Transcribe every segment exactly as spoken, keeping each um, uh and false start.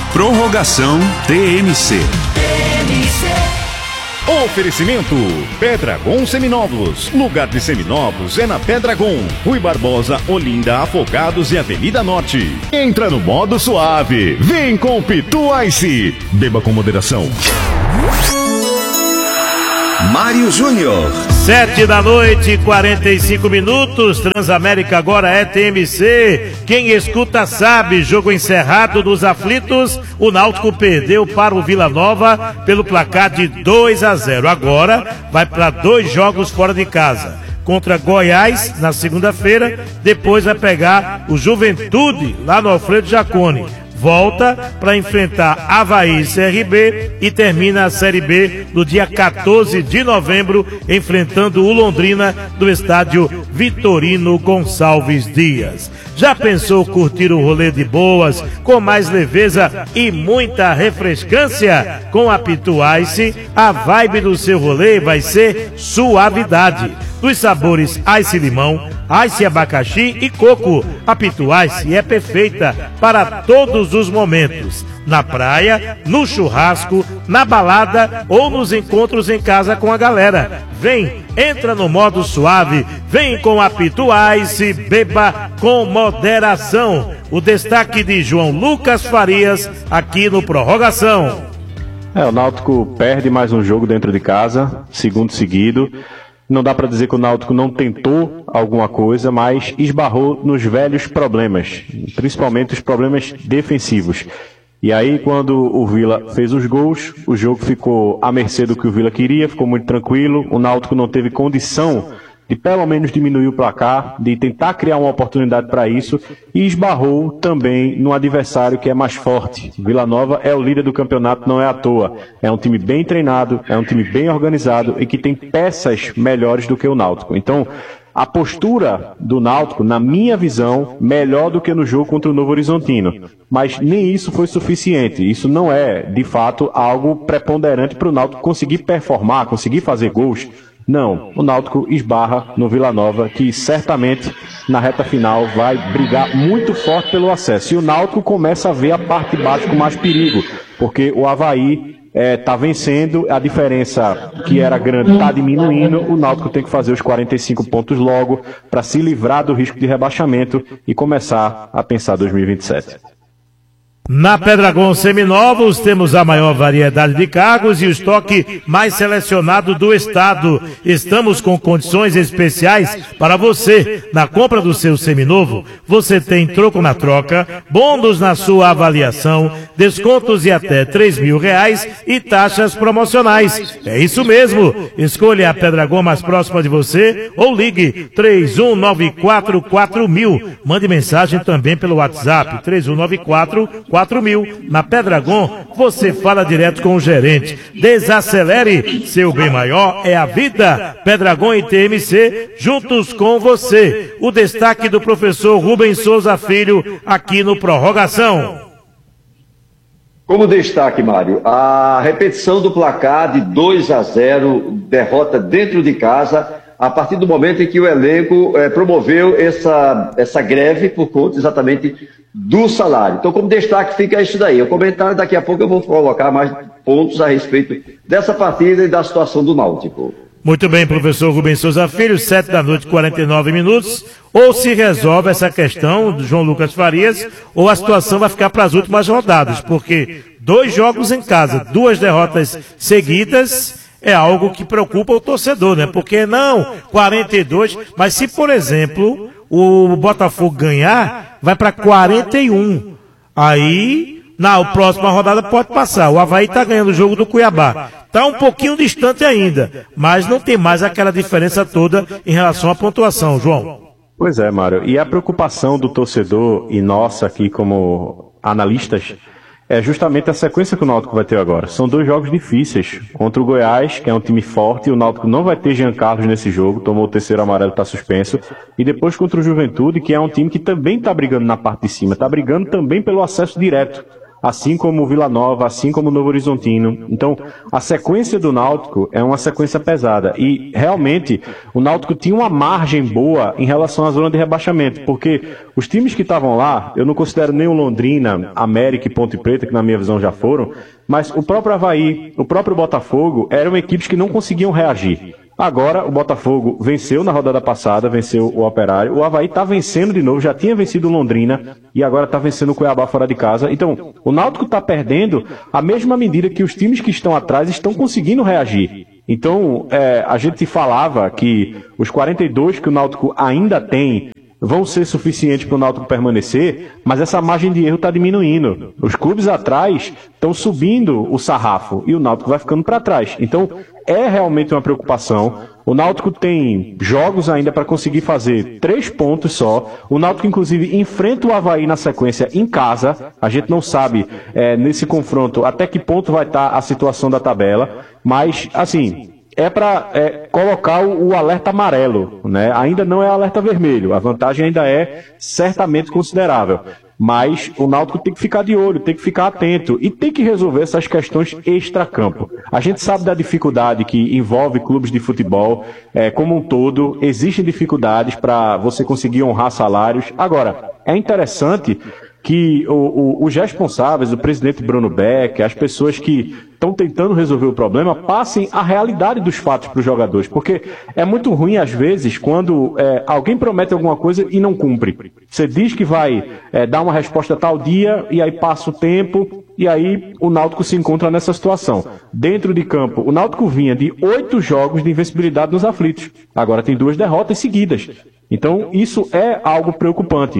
Prorrogação T M C. Oferecimento Pedragon Seminovos. Lugar de seminovos é na Pedragon. Rui Barbosa, Olinda, Afogados e Avenida Norte. Entra no modo suave. Vem com Pitu Ice. Beba com moderação. Mário Júnior. Sete da noite, quarenta e cinco minutos. Transamérica agora é T M C. Quem escuta sabe. Jogo encerrado dos aflitos. O Náutico perdeu para o Vila Nova pelo placar de dois a zero. Agora vai para dois jogos fora de casa. Contra Goiás na segunda-feira. Depois vai pegar o Juventude lá no Alfredo Jaconi. Volta para enfrentar Avaí e C R B e termina a Série B no dia quatorze de novembro, enfrentando o Londrina do estádio Vitorino Gonçalves Dias. Já pensou curtir o rolê de boas, com mais leveza e muita refrescância? Com a Pitu Ice, a vibe do seu rolê vai ser suavidade. Dos sabores Ice Limão, Ice Abacaxi e Coco. A Pitu Ice é perfeita para todos os momentos. Na praia, no churrasco, na balada ou nos encontros em casa com a galera. Vem, entra no modo suave, vem com a Pitu Ice, beba com moderação. O destaque de João Lucas Farias aqui no Prorrogação. É, o Náutico perde mais um jogo dentro de casa, segundo seguido. Não dá para dizer que o Náutico não tentou alguma coisa, mas esbarrou nos velhos problemas, principalmente os problemas defensivos. E aí, quando o Vila fez os gols, o jogo ficou à mercê do que o Vila queria, ficou muito tranquilo. O Náutico não teve condição de pelo menos diminuir o placar, de tentar criar uma oportunidade para isso, e esbarrou também no adversário que é mais forte. Vila Nova é o líder do campeonato, não é à toa. É um time bem treinado, é um time bem organizado e que tem peças melhores do que o Náutico. Então, a postura do Náutico, na minha visão, melhor do que no jogo contra o Novo Horizontino. Mas nem isso foi suficiente. Isso não é, de fato, algo preponderante para o Náutico conseguir performar, conseguir fazer gols. Não, o Náutico esbarra no Vila Nova, que certamente na reta final vai brigar muito forte pelo acesso. E o Náutico começa a ver a parte de baixo com mais perigo, porque o Avaí está é, vencendo, a diferença que era grande está diminuindo. O Náutico tem que fazer os quarenta e cinco pontos logo para se livrar do risco de rebaixamento e começar a pensar dois mil e vinte e sete. Na Pedragon Seminovos temos a maior variedade de cargos e o estoque mais selecionado do estado. Estamos com condições especiais para você. Na compra do seu seminovo, você tem troco na troca, bônus na sua avaliação, descontos de até três mil reais e taxas promocionais. É isso mesmo. Escolha a Pedragon mais próxima de você ou ligue três um nove quatro quatro mil. Mande mensagem também pelo WhatsApp três um nove quatro quatro mil. Na Pedragon, você fala direto com o gerente. Desacelere, seu bem maior é a vida. Pedragon e T M C, juntos com você. O destaque do professor Rubens Souza Filho, aqui no Prorrogação. Como destaque, Mário, a repetição do placar de dois a zero, derrota dentro de casa, a partir do momento em que o elenco eh, promoveu essa, essa greve por conta exatamente do salário. Então, como destaque, fica isso daí. O comentário, daqui a pouco eu vou colocar mais pontos a respeito dessa partida e da situação do Náutico. Muito bem, professor Rubens Souza Filho, sete da noite, quarenta e nove minutos. Ou se resolve essa questão do João Lucas Farias, ou a situação vai ficar para as últimas rodadas, porque dois jogos em casa, duas derrotas seguidas, é algo que preocupa o torcedor, né? Porque não, quarenta e dois, mas se, por exemplo, o Botafogo ganhar, vai para quarenta e um. Aí, na próxima rodada pode passar. O Avaí está ganhando o jogo do Cuiabá. Está um pouquinho distante ainda, mas não tem mais aquela diferença toda em relação à pontuação, João. Pois é, Mário. E a preocupação do torcedor e nossa aqui como analistas é justamente a sequência que o Náutico vai ter agora. São dois jogos difíceis. Contra o Goiás, que é um time forte, o Náutico não vai ter Jean Carlos nesse jogo, tomou o terceiro amarelo, está suspenso. E depois contra o Juventude, que é um time que também está brigando na parte de cima, está brigando também pelo acesso direto assim como o Vila Nova, assim como o Novo Horizontino. Então, a sequência do Náutico é uma sequência pesada. E, realmente, o Náutico tinha uma margem boa em relação à zona de rebaixamento, porque os times que estavam lá, eu não considero nem o Londrina, América e Ponte Preta, que na minha visão já foram, mas o próprio Avaí, o próprio Botafogo, eram equipes que não conseguiam reagir. Agora, o Botafogo venceu na rodada passada, venceu o Operário. O Avaí está vencendo de novo, já tinha vencido o Londrina e agora está vencendo o Cuiabá fora de casa. Então, o Náutico está perdendo à mesma medida que os times que estão atrás estão conseguindo reagir. Então, é, a gente falava que os quarenta e dois que o Náutico ainda tem vão ser suficientes para o Náutico permanecer, mas essa margem de erro está diminuindo. Os clubes atrás estão subindo o sarrafo e o Náutico vai ficando para trás. Então, é realmente uma preocupação. O Náutico tem jogos ainda para conseguir fazer três pontos só. O Náutico, inclusive, enfrenta o Avaí na sequência em casa. A gente não sabe, é, nesse confronto, até que ponto vai estar a situação da tabela. Mas, assim, é para é, colocar o, o alerta amarelo, né? Ainda não é alerta vermelho. A vantagem ainda é certamente considerável. Mas o Náutico tem que ficar de olho, tem que ficar atento e tem que resolver essas questões extracampo. A gente sabe da dificuldade que envolve clubes de futebol, é, como um todo. Existem dificuldades para você conseguir honrar salários. Agora, é interessante que o, o, os responsáveis, o presidente Bruno Beck, as pessoas que estão tentando resolver o problema, passem a realidade dos fatos para os jogadores, porque é muito ruim às vezes quando é, alguém promete alguma coisa e não cumpre. Você diz que vai é, dar uma resposta tal dia e aí passa o tempo e aí o Náutico se encontra nessa situação. Dentro de campo, o Náutico vinha de oito jogos de invencibilidade nos aflitos, agora tem duas derrotas seguidas. Então isso é algo preocupante.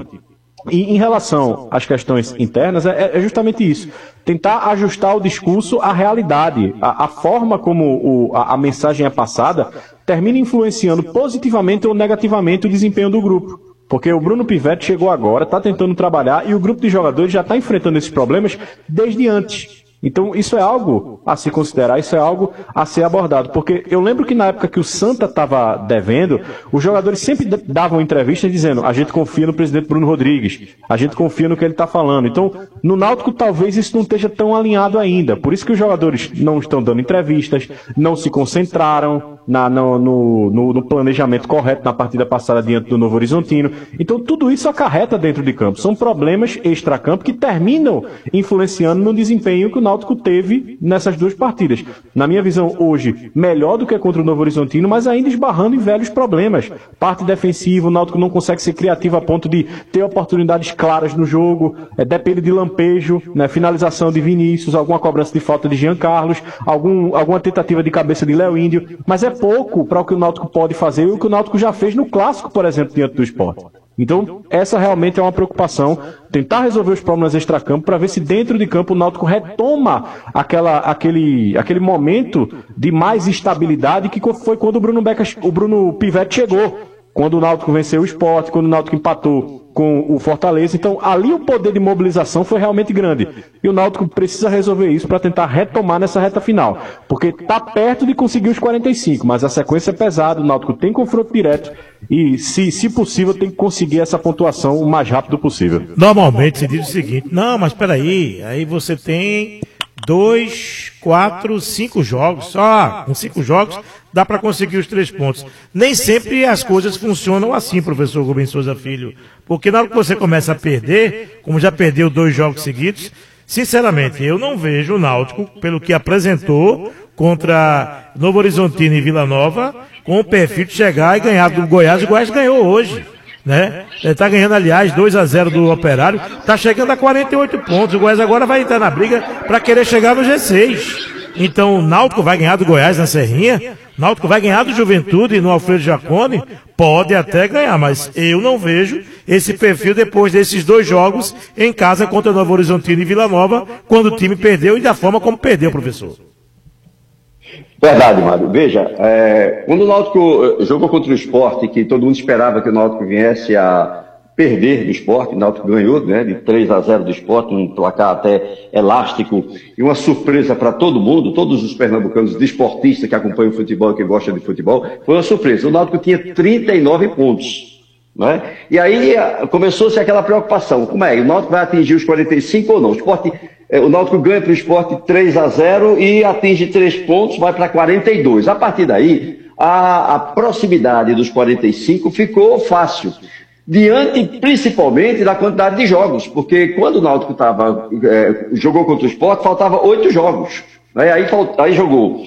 E em relação às questões internas, é, é justamente isso. Tentar ajustar o discurso à realidade. A, a forma como o, a, a mensagem é passada termina influenciando positivamente ou negativamente o desempenho do grupo. Porque o Bruno Pivetti chegou agora, está tentando trabalhar e o grupo de jogadores já está enfrentando esses problemas desde antes. Então isso é algo a se considerar, isso é algo a ser abordado, porque eu lembro que na época que o Santa estava devendo, os jogadores sempre davam entrevistas dizendo, a gente confia no presidente Bruno Rodrigues, a gente confia no que ele está falando. Então no Náutico talvez isso não esteja tão alinhado ainda, por isso que os jogadores não estão dando entrevistas, não se concentraram na, no, no, no planejamento correto na partida passada diante do Novo Horizontino. Então tudo isso acarreta dentro de campo, são problemas extracampo que terminam influenciando no desempenho que o Náutico teve nessas duas partidas. Na minha visão, hoje, melhor do que contra o Novo Horizontino, mas ainda esbarrando em velhos problemas. Parte defensiva, o Náutico não consegue ser criativo a ponto de ter oportunidades claras no jogo, é, depende de lampejo, né, finalização de Vinícius, alguma cobrança de falta de Jean Carlos, algum, alguma tentativa de cabeça de Léo Índio, mas é pouco para o que o Náutico pode fazer e o que o Náutico já fez no Clássico, por exemplo, diante do Sport. Então, essa realmente é uma preocupação, tentar resolver os problemas extracampo para ver se dentro de campo o Náutico retoma aquela, aquele, aquele momento de mais estabilidade que foi quando o Bruno, Beca, o Bruno Pivetti chegou, quando o Náutico venceu o Sport, quando o Náutico empatou com o Fortaleza. Então, ali o poder de mobilização foi realmente grande. E o Náutico precisa resolver isso para tentar retomar nessa reta final. Porque está perto de conseguir os quarenta e cinco, mas a sequência é pesada, o Náutico tem confronto direto e, se, se possível, tem que conseguir essa pontuação o mais rápido possível. Normalmente se diz o seguinte, não, mas peraí, aí você tem dois, quatro, cinco jogos, só com cinco jogos dá para conseguir os três pontos. Nem sempre as coisas funcionam assim, professor Rubens Souza Filho, porque na hora que você começa a perder, como já perdeu dois jogos seguidos, sinceramente, eu não vejo o Náutico, pelo que apresentou contra Novo Horizontino e Vila Nova, com o perfil de chegar e ganhar do Goiás. O Goiás ganhou hoje, né? Ele está ganhando, aliás, dois a zero do Operário, está chegando a quarenta e oito pontos. O Goiás agora vai entrar na briga para querer chegar no G seis. Então o Náutico vai ganhar do Goiás na Serrinha, o Náutico vai ganhar do Juventude no Alfredo Jaconi, pode até ganhar, mas eu não vejo esse perfil depois desses dois jogos em casa contra Novo Horizontino e Vila Nova, quando o time perdeu e da forma como perdeu, professor. Verdade, Mário. Veja, é, quando o Náutico jogou contra o Sport, que todo mundo esperava que o Náutico viesse a perder do Sport, o Náutico ganhou, né, de três a zero do Sport, um placar até elástico e uma surpresa para todo mundo, todos os pernambucanos desportistas que acompanham o futebol e que gostam de futebol, foi uma surpresa. O Náutico tinha trinta e nove pontos, né? E aí começou-se aquela preocupação, como é? O Náutico vai atingir os quarenta e cinco ou não? O Sport é, o Náutico ganha para o Sport três a zero e atinge três pontos, vai para quarenta e dois. A partir daí, a, a proximidade dos quarenta e cinco ficou fácil, diante principalmente da quantidade de jogos, porque quando o Náutico tava, é, jogou contra o Sport, faltava oito jogos. Né? Aí, aí jogou,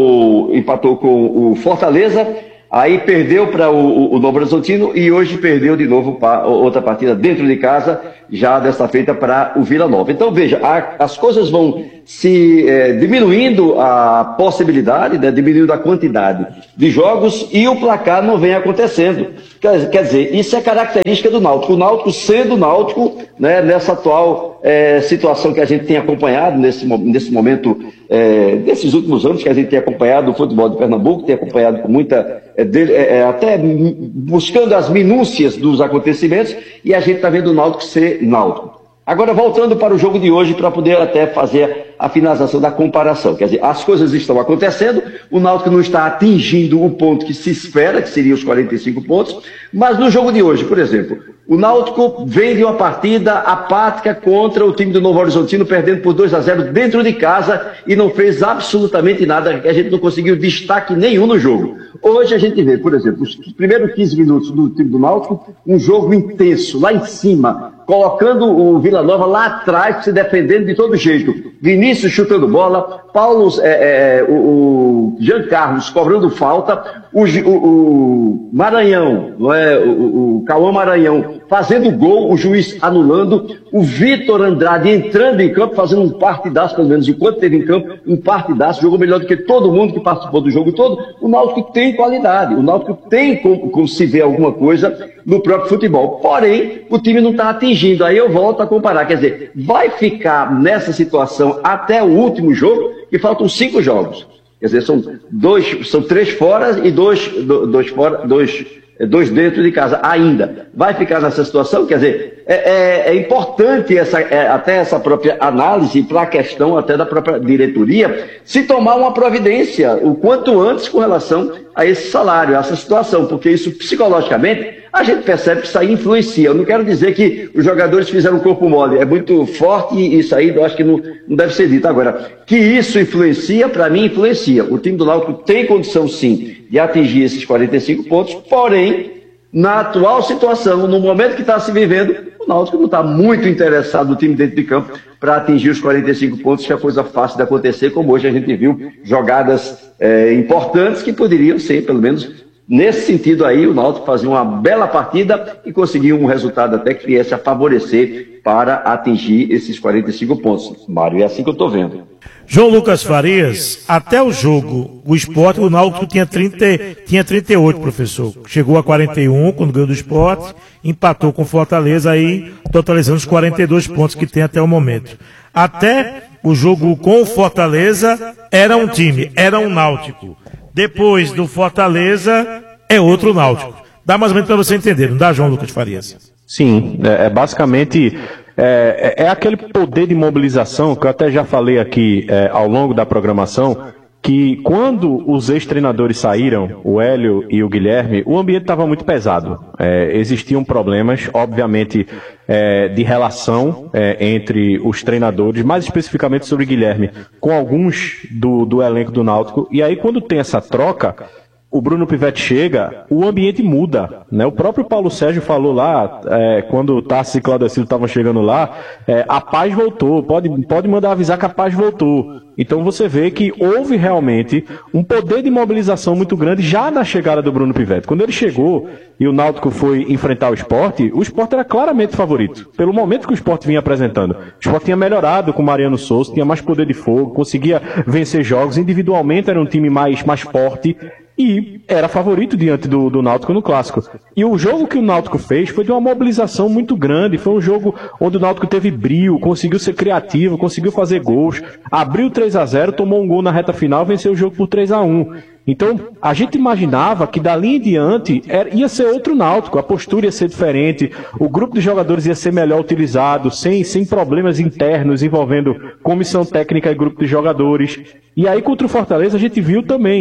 o, empatou com o Fortaleza, aí perdeu para o, o, o Novo Horizontino e hoje perdeu de novo para outra partida dentro de casa, já desta feita para o Vila Nova. Então veja, a, as coisas vão se é, diminuindo a possibilidade, né, diminuindo a quantidade de jogos e o placar não vem acontecendo. Quer, quer dizer, isso é característica do Náutico. O Náutico sendo o Náutico, né, nessa atual é, situação que a gente tem acompanhado, nesse, nesse momento, é, desses últimos anos que a gente tem acompanhado o futebol de Pernambuco, tem acompanhado com muita, é, de, é, até buscando as minúcias dos acontecimentos, e a gente está vendo o Náutico ser Náutico. Agora, voltando para o jogo de hoje, para poder até fazer a finalização da comparação. Quer dizer, as coisas estão acontecendo, o Náutico não está atingindo o ponto que se espera, que seria os quarenta e cinco pontos, mas no jogo de hoje, por exemplo, o Náutico vem de uma partida apática contra o time do Novo Horizontino, perdendo por dois a zero dentro de casa e não fez absolutamente nada, a gente não conseguiu destaque nenhum no jogo. Hoje a gente vê, por exemplo, os primeiros quinze minutos do time do Náutico, um jogo intenso, lá em cima, colocando o Vila Nova lá atrás, se defendendo de todo jeito. Vinícius chutando bola, Paulo, é, é, o, o Jean Carlos cobrando falta, o, o, o Maranhão, não é, o, o Cauã Maranhão fazendo gol, o juiz anulando, o Vitor Andrade entrando em campo, fazendo um partidaço, pelo menos enquanto esteve em campo, um partidaço, jogou melhor do que todo mundo que participou do jogo todo. O Náutico tem qualidade, o Náutico tem como, como se ver alguma coisa no próprio futebol, porém, o time não está atingindo. Aí eu volto a comparar, quer dizer, vai ficar nessa situação até o último jogo, e faltam cinco jogos. Quer dizer, são, dois, são três fora e dois, dois, fora, dois, dois dentro de casa ainda. Vai ficar nessa situação? Quer dizer, é, é, é importante essa, é, até essa própria análise para a questão até da própria diretoria se tomar uma providência o quanto antes com relação a esse salário, a essa situação, porque isso psicologicamente a gente percebe que isso aí influencia. Eu não quero dizer que os jogadores fizeram um corpo mole, é muito forte e isso aí eu acho que não, não deve ser dito. Agora, que isso influencia, para mim influencia. O time do Náutico tem condição sim de atingir esses quarenta e cinco pontos, porém, na atual situação, no momento que está se vivendo, o Náutico não está muito interessado no time dentro de campo para atingir os quarenta e cinco pontos, que é coisa fácil de acontecer, como hoje a gente viu jogadas é, importantes que poderiam ser, pelo menos, nesse sentido aí, o Náutico fazia uma bela partida e conseguiu um resultado até que viesse a favorecer para atingir esses quarenta e cinco pontos. Mário, é assim que eu estou vendo. João Lucas Farias, até o jogo, o Sport, o Náutico tinha, trinta, tinha trinta e oito, professor. Chegou a quarenta e um quando ganhou do Sport, empatou com Fortaleza, aí totalizando os quarenta e dois pontos que tem até o momento. Até o jogo com o Fortaleza, era um time, era um Náutico. Depois do Fortaleza, é outro Náutico. Dá mais ou menos para você entender, não dá, João Lucas Farias? Sim, é, é basicamente é, é aquele poder de mobilização que eu até já falei aqui é, ao longo da programação, que quando os ex-treinadores saíram, o Hélio e o Guilherme, o ambiente estava muito pesado. É, existiam problemas, obviamente, é, de relação é, entre os treinadores, mais especificamente sobre Guilherme, com alguns do, do elenco do Náutico. E aí, quando tem essa troca, o Bruno Pivetti chega, o ambiente muda, né? O próprio Paulo Sérgio falou lá, é, quando o Tassi e Cláudio Silva estavam chegando lá, é, a paz voltou, pode, pode mandar avisar que a paz voltou. Então você vê que houve realmente um poder de mobilização muito grande já na chegada do Bruno Pivetti. Quando ele chegou e o Náutico foi enfrentar o Sport, o Sport era claramente favorito, pelo momento que o Sport vinha apresentando. O Sport tinha melhorado com o Mariano Souza, tinha mais poder de fogo, conseguia vencer jogos, individualmente era um time mais, mais forte, e era favorito diante do, do Náutico no Clássico. E o jogo que o Náutico fez foi de uma mobilização muito grande, foi um jogo onde o Náutico teve brio, conseguiu ser criativo, conseguiu fazer gols, abriu três a zero, tomou um gol na reta final, venceu o jogo por três a um. Então, a gente imaginava que dali em diante era, ia ser outro Náutico, a postura ia ser diferente, o grupo de jogadores ia ser melhor utilizado, sem, sem problemas internos envolvendo comissão técnica e grupo de jogadores. E aí, contra o Fortaleza, a gente viu também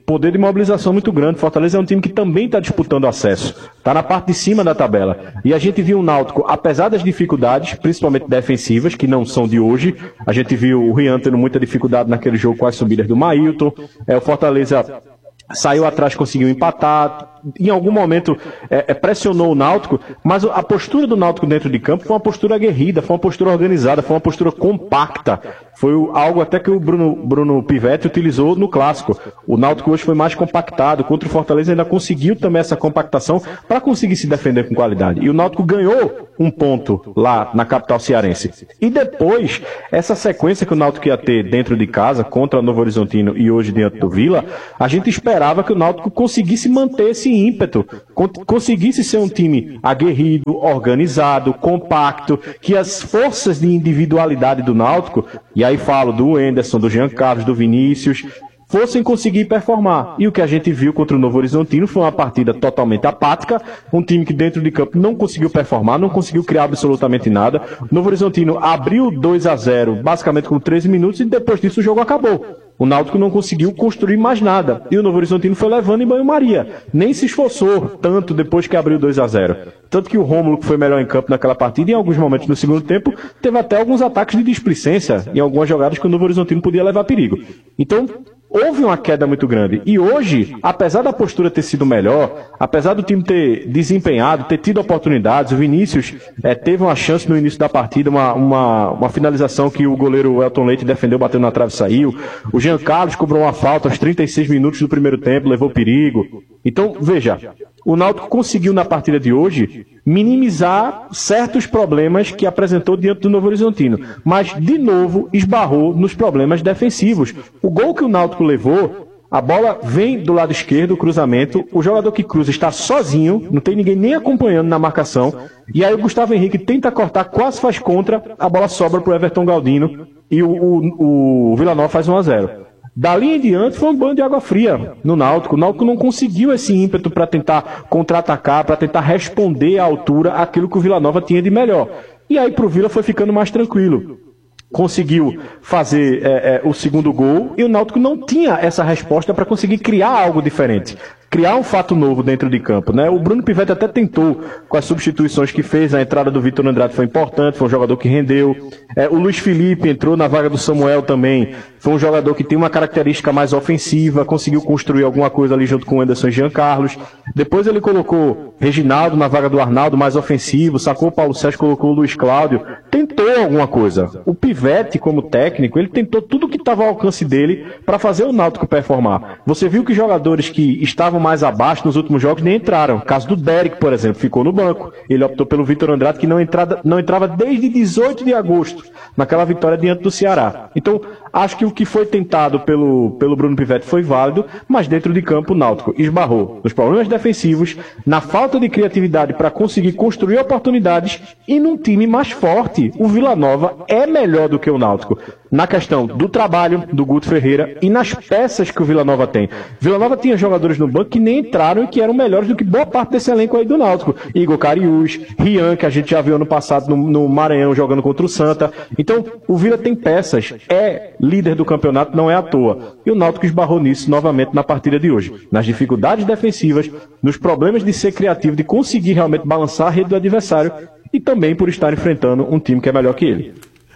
poder de mobilização muito grande. Fortaleza é um time que também está disputando acesso, está na parte de cima da tabela. E a gente viu o Náutico, apesar das dificuldades, principalmente defensivas, que não são de hoje, a gente viu o Rian tendo muita dificuldade naquele jogo com as subidas do Mailton, é, o Fortaleza saiu atrás, conseguiu empatar, em algum momento é, é, pressionou o Náutico, mas a postura do Náutico dentro de campo foi uma postura aguerrida, foi uma postura organizada, foi uma postura compacta. Foi algo até que o Bruno, Bruno Pivetti utilizou no Clássico. O Náutico hoje foi mais compactado, contra o Fortaleza ainda conseguiu também essa compactação para conseguir se defender com qualidade. E o Náutico ganhou um ponto lá na capital cearense. E depois, essa sequência que o Náutico ia ter dentro de casa, contra o Novo Horizontino e hoje diante do Vila, a gente esperava que o Náutico conseguisse manter esse ímpeto, conseguisse ser um time aguerrido, organizado, compacto, que as forças de individualidade do Náutico, e aí falo do Anderson, do Jean Carlos, do Vinícius, fossem conseguir performar. E o que a gente viu contra o Novo Horizontino foi uma partida totalmente apática, um time que dentro de campo não conseguiu performar, não conseguiu criar absolutamente nada. O Novo Horizontino abriu dois a zero, basicamente com treze minutos, e depois disso o jogo acabou. O Náutico não conseguiu construir mais nada. E o Novo Horizontino foi levando em banho-maria. Nem se esforçou tanto depois que abriu dois a zero. Tanto que o Rômulo, que foi melhor em campo naquela partida, em alguns momentos no segundo tempo, teve até alguns ataques de displicência em algumas jogadas que o Novo Horizontino podia levar perigo. Então, houve uma queda muito grande. E hoje, apesar da postura ter sido melhor, apesar do time ter desempenhado, ter tido oportunidades, o Vinícius é, teve uma chance no início da partida, uma, uma, uma finalização que o goleiro Elton Leite defendeu, bateu na trave e saiu. O Jean Carlos cobrou uma falta aos trinta e seis minutos do primeiro tempo, levou perigo. Então, veja, o Náutico conseguiu na partida de hoje minimizar certos problemas que apresentou diante do Novo Horizontino, mas de novo esbarrou nos problemas defensivos. O gol que o Náutico levou, a bola vem do lado esquerdo, o cruzamento, o jogador que cruza está sozinho, não tem ninguém nem acompanhando na marcação, e aí o Gustavo Henrique tenta cortar, quase faz contra, a bola sobra para o Everton Galdino e o, o, o Vila Nova faz um a zero. Dali em diante foi um banho de água fria no Náutico. O Náutico não conseguiu esse ímpeto para tentar contra-atacar, para tentar responder à altura aquilo que o Vila Nova tinha de melhor. E aí pro Vila foi ficando mais tranquilo. Conseguiu fazer é, é, o segundo gol e o Náutico não tinha essa resposta para conseguir criar algo diferente. Criar um fato novo dentro de campo, né? O Bruno Pivetti até tentou, com as substituições que fez, a entrada do Vitor Andrade foi importante, foi um jogador que rendeu. É, o Luiz Felipe entrou na vaga do Samuel também, foi um jogador que tem uma característica mais ofensiva, conseguiu construir alguma coisa ali junto com o Anderson e Jean Carlos. Depois ele colocou Reginaldo na vaga do Arnaldo, mais ofensivo, sacou o Paulo Sérgio, colocou o Luiz Cláudio, tentou alguma coisa. O Pivetti, como técnico, ele tentou tudo que estava ao alcance dele para fazer o Náutico performar. Você viu que jogadores que estavam mais abaixo nos últimos jogos nem entraram. O caso do Derek, por exemplo, ficou no banco. Ele optou pelo Vitor Andrade, que não, entrada, não entrava desde dezoito de agosto, naquela vitória diante do Ceará. Então, acho que o que foi tentado pelo, pelo Bruno Pivetti foi válido, mas dentro de campo o Náutico esbarrou nos problemas defensivos, na falta de criatividade para conseguir construir oportunidades e num time mais forte. O Vila Nova é melhor do que o Náutico na questão do trabalho do Guto Ferreira e nas peças que o Vila Nova tem. Vila Nova tinha jogadores no banco que nem entraram e que eram melhores do que boa parte desse elenco aí do Náutico. Igor Cariús, Rian, que a gente já viu ano passado no, no Maranhão jogando contra o Santa. Então, o Vila tem peças, é líder do campeonato, não é à toa. E o Náutico esbarrou nisso novamente na partida de hoje. Nas dificuldades defensivas, nos problemas de ser criativo, de conseguir realmente balançar a rede do adversário e também por estar enfrentando um time que é melhor que ele.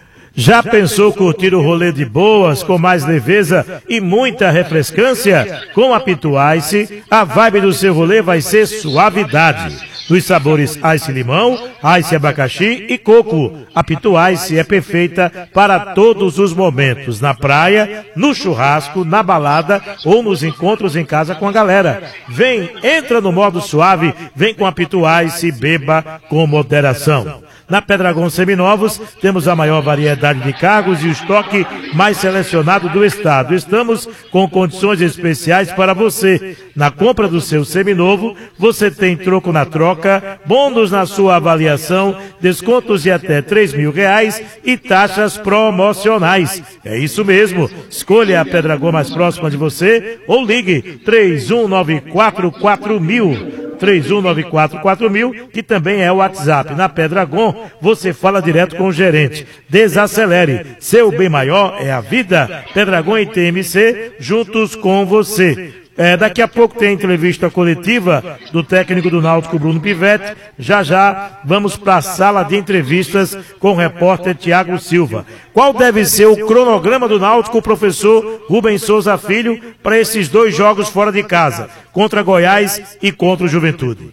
Já pensou curtir o rolê de boas, com mais leveza e muita refrescância? Com a Pitu Ice, a vibe do seu rolê vai ser suavidade. Dos sabores Ice Limão, Ice Abacaxi e Coco. A Pitu Ice é perfeita para todos os momentos, na praia, no churrasco, na balada ou nos encontros em casa com a galera. Vem, entra no modo suave, vem com a Pitu Ice e beba com moderação. Na Pedragon Seminovos, temos a maior variedade de cargos e o estoque mais selecionado do estado. Estamos com condições especiais para você. Na compra do seu seminovo, você tem troco na troca, bônus na sua avaliação, descontos de até três mil reais e taxas promocionais. É isso mesmo. Escolha a Pedragon mais próxima de você ou ligue três um nove quatro quatro mil. três um nove quatro quatro mil, que também é o WhatsApp. Na Pedragon, você fala direto com o gerente. Desacelere. Seu bem maior é a vida. Pedragon e T M C, juntos com você. É, daqui a pouco tem a entrevista coletiva do técnico do Náutico, Bruno Pivetti. Já já vamos para a sala de entrevistas com o repórter Tiago Silva. Qual deve ser o cronograma do Náutico, professor Rubens Souza Filho, para esses dois jogos fora de casa, contra Goiás e contra o Juventude?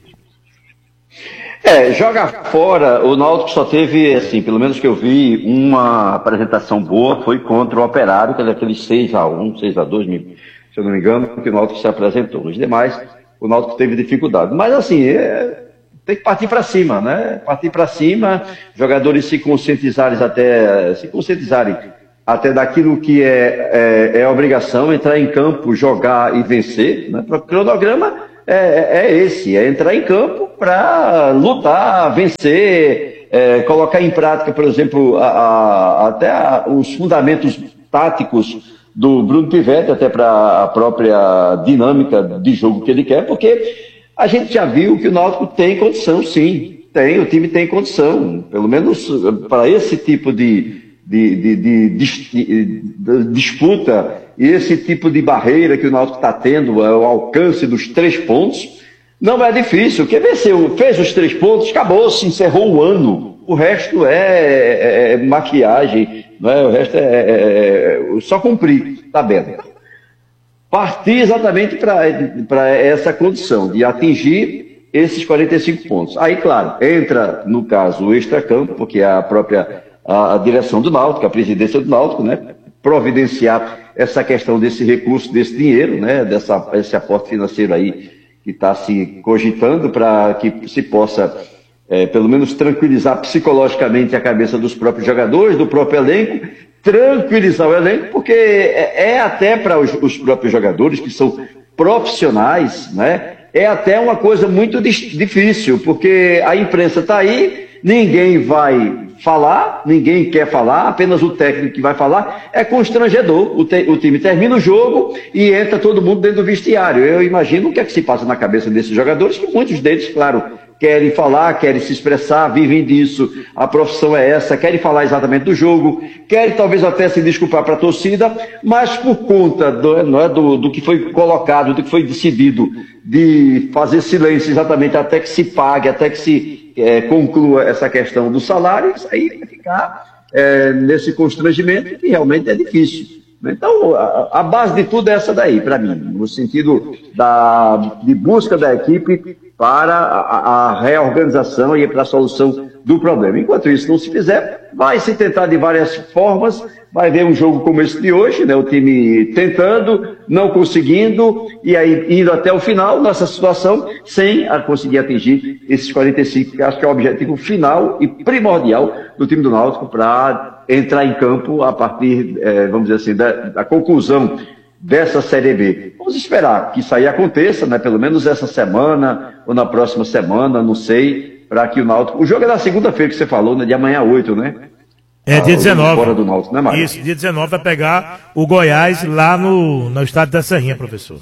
É, joga fora, o Náutico só teve, assim, pelo menos que eu vi, uma apresentação boa, foi contra o Operário, que é daqueles seis a um, seis a dois, se eu não me engano, que o Náutico se apresentou. Nos demais, o Náutico teve dificuldade. Mas, assim, é, tem que partir para cima, né? Partir para cima, jogadores se conscientizarem até, se conscientizarem até daquilo que é, é, é obrigação, entrar em campo, jogar e vencer, né? O cronograma é, é esse, é entrar em campo para lutar, vencer, é, colocar em prática, por exemplo, a, a, até a, os fundamentos táticos do Bruno Pivetti, até para a própria dinâmica de jogo que ele quer, porque a gente já viu que o Náutico tem condição, sim, tem, o time tem condição, pelo menos para esse tipo de, de, de, de, de, de disputa e esse tipo de barreira que o Náutico está tendo, é o alcance dos três pontos. Não é difícil, quem venceu, fez os três pontos, acabou, se encerrou o ano. O resto é, é, é maquiagem, não é? O resto é, é, é só cumprir tabela. Partir exatamente para essa condição de atingir esses quarenta e cinco pontos. Aí, claro, entra, no caso, o extracampo, porque é a própria a, a direção do Náutico, a presidência do Náutico, né? Providenciar essa questão desse recurso, desse dinheiro, né? Dessa, esse aporte financeiro aí, que está se cogitando para que se possa, é, pelo menos, tranquilizar psicologicamente a cabeça dos próprios jogadores, do próprio elenco, tranquilizar o elenco, porque é, é até para os, os próprios jogadores, que são profissionais, né? É até uma coisa muito difícil, porque a imprensa está aí, ninguém vai falar, ninguém quer falar, apenas o técnico que vai falar, é constrangedor. O, te, o time termina o jogo e entra todo mundo dentro do vestiário. Eu imagino o que é que se passa na cabeça desses jogadores, que muitos deles, claro, querem falar, querem se expressar, vivem disso, a profissão é essa, querem falar exatamente do jogo, querem talvez até se desculpar para a torcida, mas por conta do, não é, do, do que foi colocado, do que foi decidido, de fazer silêncio exatamente até que se pague, até que se É, conclua essa questão do salário, isso aí vai ficar é, nesse constrangimento que realmente é difícil. Então, a, a base de tudo é essa daí, para mim, no sentido da, de busca da equipe para a, a reorganização e para a solução do problema. Enquanto isso não se fizer, vai se tentar de várias formas, vai ver um jogo como esse de hoje, né? O time tentando, não conseguindo, e aí indo até o final nessa situação, sem a conseguir atingir esses quarenta e cinco, que acho que é o objetivo final e primordial do time do Náutico para entrar em campo a partir, eh, vamos dizer assim, da, da conclusão dessa Série B. Vamos esperar que isso aí aconteça, né? Pelo menos essa semana ou na próxima semana, não sei, para que o Náutico... O jogo é na segunda-feira que você falou, né? De amanhã oito, né? É dia dezenove. Fora do Náutico, né, Mário? Isso, dia dezenove vai pegar o Goiás lá no, no estado da Serrinha, professor.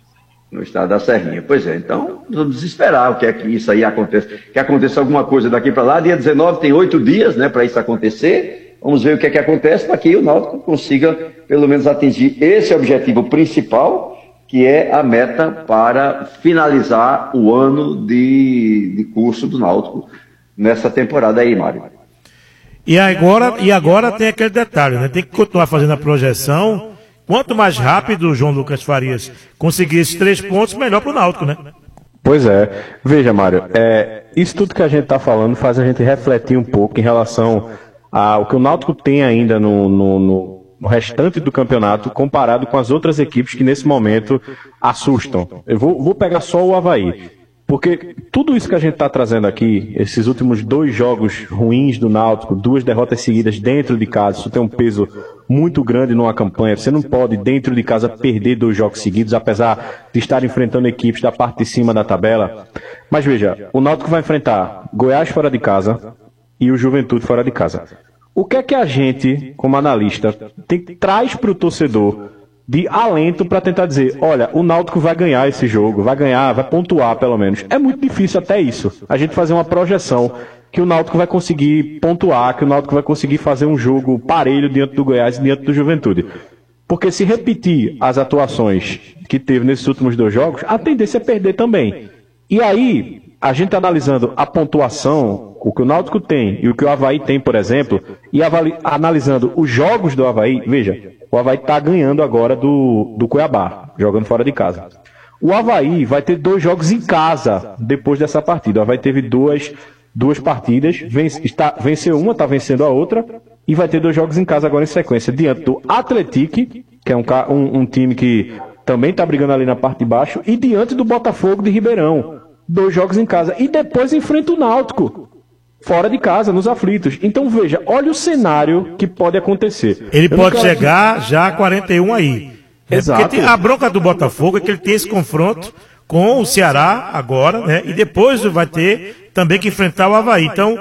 No estado da Serrinha. Pois é, então vamos esperar o que é que isso aí aconteça. Que aconteça alguma coisa daqui para lá. Dia dezenove tem oito dias, né, para isso acontecer. Vamos ver o que é que acontece para que o Náutico consiga, pelo menos, atingir esse objetivo principal, que é a meta para finalizar o ano de, de curso do Náutico nessa temporada aí, Mário. E agora, e agora tem aquele detalhe, né? Tem que continuar fazendo a projeção. Quanto mais rápido o João Lucas Farias conseguir esses três pontos, melhor para o Náutico, né? Pois é. Veja, Mário, é, isso tudo que a gente está falando faz a gente refletir um pouco em relação ao que o Náutico tem ainda no, no, no, no restante do campeonato, comparado com as outras equipes que nesse momento assustam. Eu vou, vou pegar só o Avaí. Porque tudo isso que a gente está trazendo aqui, esses últimos dois jogos ruins do Náutico, duas derrotas seguidas dentro de casa, isso tem um peso muito grande numa campanha. Você não pode, dentro de casa, perder dois jogos seguidos, apesar de estar enfrentando equipes da parte de cima da tabela. Mas veja, o Náutico vai enfrentar Goiás fora de casa e o Juventude fora de casa. O que é que a gente, como analista, tem, traz para o torcedor de alento para tentar dizer, olha, o Náutico vai ganhar esse jogo, vai ganhar, vai pontuar pelo menos. É muito difícil até isso, a gente fazer uma projeção que o Náutico vai conseguir pontuar, que o Náutico vai conseguir fazer um jogo parelho diante do Goiás e diante do Juventude. Porque se repetir as atuações que teve nesses últimos dois jogos, a tendência é perder também. E aí, a gente analisando a pontuação, o que o Náutico tem e o que o Avaí tem, por exemplo, e avali- analisando os jogos do Avaí, veja, o Avaí está ganhando agora do, do Cuiabá, jogando fora de casa. O Avaí vai ter dois jogos em casa depois dessa partida. O Avaí teve duas, duas partidas, vence, está, venceu uma, está vencendo a outra, e vai ter dois jogos em casa agora em sequência, diante do Atlético, que é um, um, um time que também está brigando ali na parte de baixo, e diante do Botafogo de Ribeirão. Dois jogos em casa. E depois enfrenta o Náutico, fora de casa, nos aflitos. Então veja, olha o cenário que pode acontecer. Ele Eu pode quero... chegar já a quarenta e um aí. É. Exato. Porque tem a bronca do Botafogo é que ele tem esse confronto com o Ceará agora, né? E depois vai ter também que enfrentar o Avaí. Então,